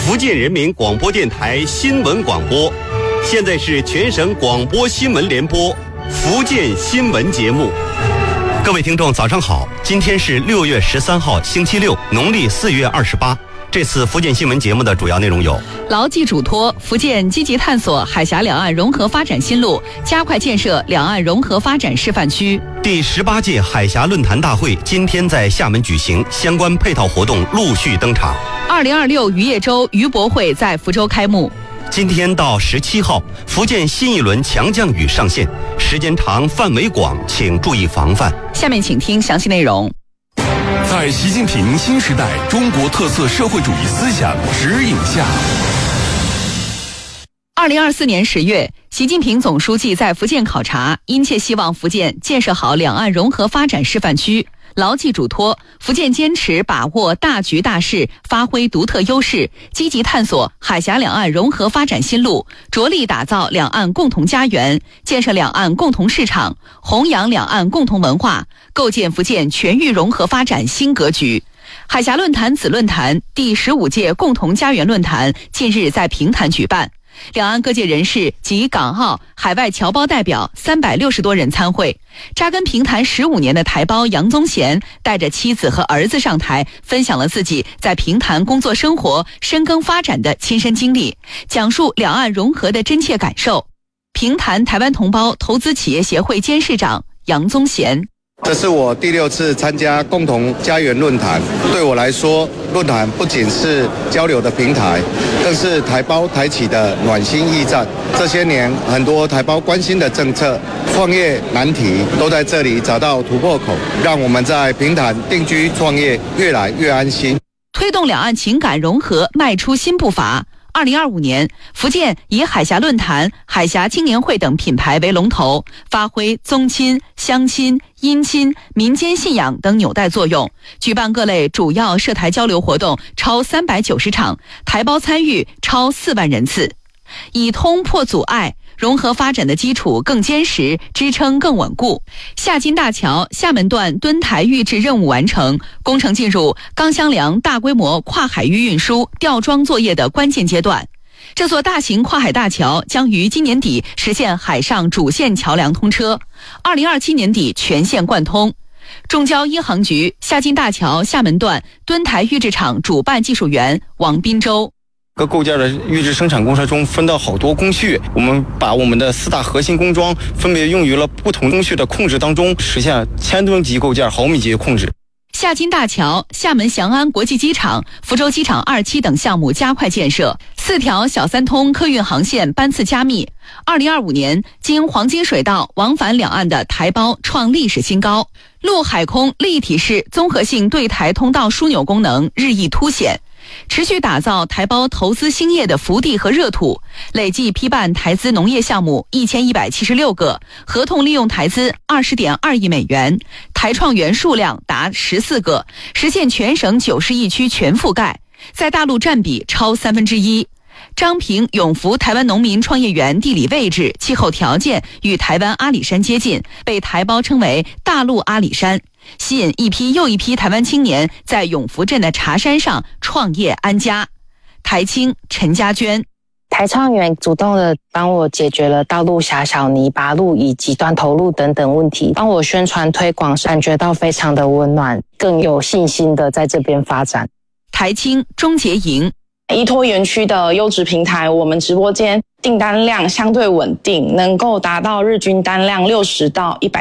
福建人民广播电台新闻广播，现在是全省广播新闻联播福建新闻节目。各位听众早上好，今天是6月13号星期六，农历4月28。这次福建新闻节目的主要内容有： 牢记嘱托，福建积极探索海峡两岸融合发展新路，加快建设两岸融合发展示范区。 第18届海峡论坛大会今天在厦门举行，相关配套活动陆续登场。 2026渔业周渔博会在福州开幕。 今天到17号，福建新一轮强降雨上线，时间长、范围广，请注意防范。 下面请听详细内容。 在习近平新时代中国特色社会主义思想指引下 ，2024年10月，习近平总书记在福建考察，殷切希望福建建设好两岸融合发展示范区。牢记嘱托，福建坚持把握大局大势，发挥独特优势，积极探索海峡两岸融合发展新路，着力打造两岸共同家园，建设两岸共同市场，弘扬两岸共同文化，构建福建全域融合发展新格局。海峡论坛子论坛第15届共同家园论坛近日在平潭举办。两岸各界人士及港澳、海外侨胞代表360多人参会。扎根平潭15年的台胞杨宗贤带着妻子和儿子上台，分享了自己在平潭工作生活、深耕发展的亲身经历，讲述两岸融合的真切感受。平潭台湾同胞投资企业协会监事长杨宗贤： 这是我第6次参加共同家园论坛，对我来说，论坛不仅是交流的平台，更是台胞台企的暖心驿站。这些年，很多台胞关心的政策、创业难题，都在这里找到突破口，让我们在平潭定居创业越来越安心。 推动两岸情感融合迈出新步伐。2025年，福建以海峡论坛、海峡青年会等品牌为龙头，发挥宗亲、乡亲、姻亲、民间信仰等纽带作用，举办各类主要涉台交流活动超390场，台胞参与超4万人次，以通破阻碍，融合发展的基础更坚实，支撑更稳固。厦金大桥厦门段敦台预制任务完成，工程进入钢箱梁大规模跨海域运输吊装作业的关键阶段。这座大型跨海大桥将于今年底实现海上主线桥梁通车，2027年底全线贯通。中交一航局厦金大桥厦门段敦台预制厂主办技术员王滨洲： 各构件的预制生产工程中分到好多工序，我们把我们的4大核心工装分别用于了不同工序的控制当中，实现千吨级构件毫米级控制。 厦金大桥、厦门翔安国际机场、福州机场2期等项目加快建设，4条小3通客运航线班次加密。2025年，经黄金水道往返两岸的台胞创历史新高，陆海空立体式综合性对台通道枢纽功能日益凸显。持续打造台胞投资兴业的福地和热土，累计批办台资农业项目1176个，合同利用台资20.2亿美元，台创园数量达14个，实现全省90亿区全覆盖，在大陆占比超1/3。彰平永福台湾农民创业园地理位置、气候条件与台湾阿里山接近，被台胞称为大陆阿里山，吸引一批又一批台湾青年在永福镇的茶山上创业安家。台青陈家娟： 台创园主动的帮我解决了道路狭小、泥巴路以及断头路等等问题，帮我宣传推广，感觉到非常的温暖，更有信心的在这边发展。 台青钟洁莹： 依托园区的优质平台，我们直播间订单量相对稳定，能够达到日均单量60到100